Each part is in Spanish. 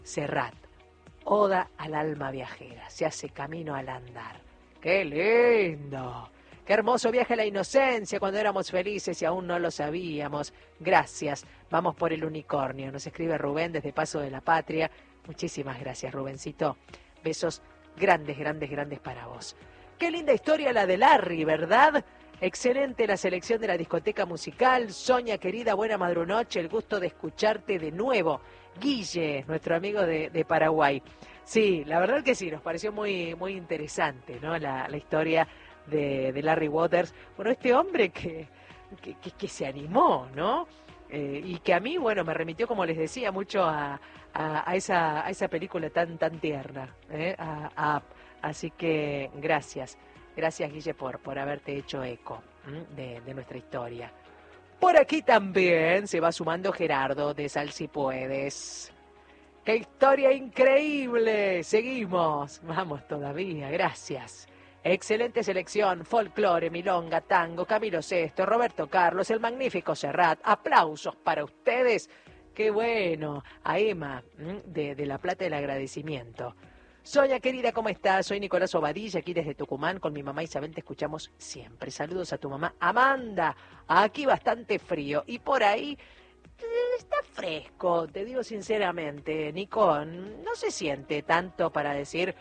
Serrat, Oda al alma viajera, se hace camino al andar. ¡Qué lindo! ¡Qué hermoso viaje a la inocencia cuando éramos felices y aún no lo sabíamos! Gracias, vamos por el unicornio. Nos escribe Rubén desde Paso de la Patria. Muchísimas gracias, Rubencito. Besos grandes, grandes, grandes para vos. ¡Qué linda historia la de Larry!, ¿verdad? Excelente la selección de la discoteca musical. Sonia, querida, buena madrunoche, el gusto de escucharte de nuevo. Guille, nuestro amigo de Paraguay. Sí, la verdad que sí, nos pareció muy, muy interesante, ¿no? La historia de Larry Waters. Bueno, este hombre que se animó, ¿no? Y que a mí, bueno, me remitió, como les decía, mucho a esa película tan tierna, así que gracias Guille por haberte hecho eco de nuestra historia. Por aquí también se va sumando Gerardo de Sal Si Puedes. ¡Qué historia increíble! Seguimos, vamos todavía, gracias. Excelente selección, folclore, milonga, tango, Camilo Sesto, Roberto Carlos, el magnífico Serrat. Aplausos para ustedes. ¡Qué bueno! A Emma, de La Plata, el agradecimiento. Sonia, querida, ¿cómo estás? Soy Nicolás Obadilla, aquí desde Tucumán. Con mi mamá Isabel te escuchamos siempre. Saludos a tu mamá Amanda. Aquí bastante frío. Y por ahí está fresco, te digo sinceramente, Nico. No se siente tanto para decir,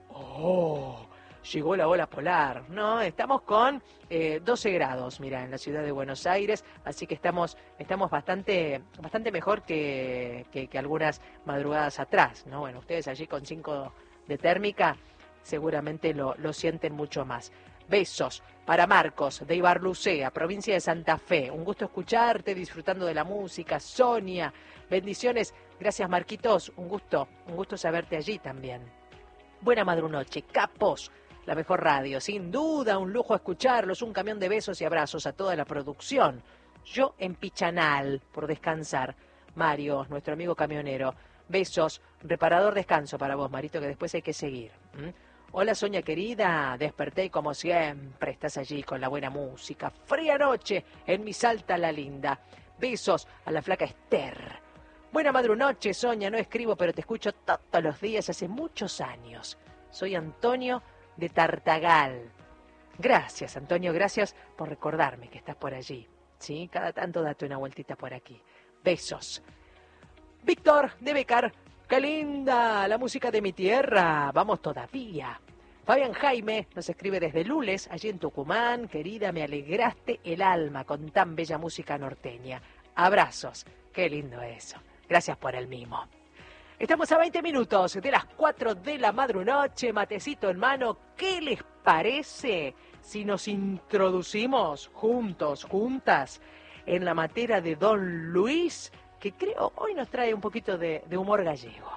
¡oh! Llegó la ola polar. No, estamos con 12 grados, mira, en la ciudad de Buenos Aires, así que estamos bastante mejor que algunas madrugadas atrás, ¿no? Bueno, ustedes allí con 5 de térmica seguramente lo sienten mucho más. Besos para Marcos de Ibarlucea, provincia de Santa Fe. Un gusto escucharte, disfrutando de la música. Sonia, bendiciones. Gracias, Marquitos. Un gusto saberte allí también. Buena madrunoche, capos. La mejor radio, sin duda, un lujo escucharlos, un camión de besos y abrazos a toda la producción. Yo en Pichanal, por descansar. Mario, nuestro amigo camionero, besos, reparador descanso para vos, Marito, que después hay que seguir. Hola, Sonia querida, desperté y como siempre estás allí con la buena música. Fría noche en mi Salta la Linda. Besos a la flaca Esther. Buena madrunoche, Sonia, no escribo, pero te escucho todos los días hace muchos años. Soy Antonio de Tartagal. Gracias, Antonio, gracias por recordarme que estás por allí. ¿Sí? Cada tanto date una vueltita por aquí. Besos. Víctor de Becar, qué linda la música de mi tierra. Vamos todavía. Fabián Jaime nos escribe desde Lules, allí en Tucumán. Querida, me alegraste el alma con tan bella música norteña. Abrazos. Qué lindo eso. Gracias por el mimo. Estamos a 20 minutos de las 4 de la madrunoche, matecito en mano. ¿Qué les parece si nos introducimos juntos, juntas, en la materia de Don Luis, que creo hoy nos trae un poquito de humor gallego?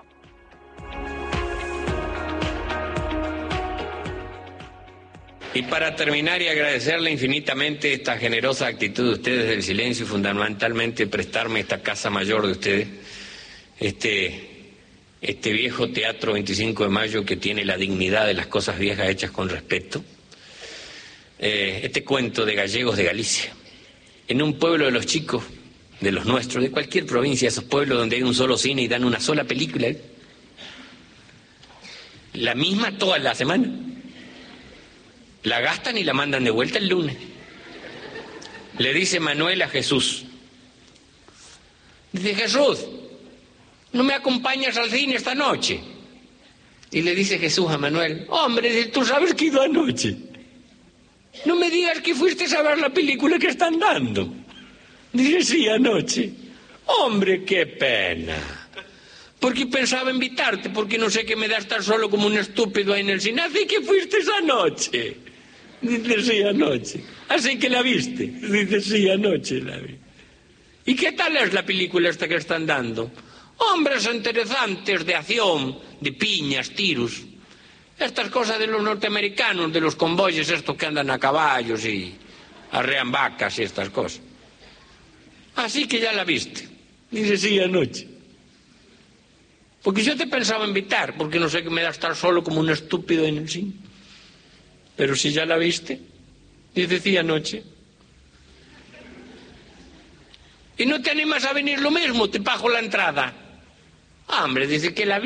Y para terminar y agradecerle infinitamente esta generosa actitud de ustedes del silencio y fundamentalmente prestarme esta casa mayor de ustedes, este viejo Teatro 25 de Mayo que tiene la dignidad de las cosas viejas hechas con respeto, este cuento de gallegos de Galicia, en un pueblo de los chicos, de los nuestros, de cualquier provincia, esos pueblos donde hay un solo cine y dan una sola película, la misma toda la semana, la gastan y la mandan de vuelta el lunes. Le dice Manuel a Jesús, dice: Jesús, ¿no me acompañas al cine esta noche? Y le dice Jesús a Manuel: hombre, tú sabes que he ido anoche. No me digas que fuiste a ver la película que están dando. Dice: sí, anoche. Hombre, qué pena. Porque pensaba invitarte, porque no sé qué me da estar solo como un estúpido ahí en el cine. Así que fuiste anoche. Dice: sí, anoche. Así que la viste. Dice: sí, anoche la vi. ¿Y qué tal es la película esta que están dando? Hombres interesantes, de acción, de piñas, tiros. Estas cosas de los norteamericanos, de los convoyes estos que andan a caballos y arrean vacas y estas cosas. Así que ya la viste. Dice: sí, anoche. Porque yo te pensaba invitar, porque no sé qué me da estar solo como un estúpido en el cine. Pero si ya la viste. Dice: sí, anoche. ¿Y no te animas a venir lo mismo? Te pago la entrada. Hombre, dice que la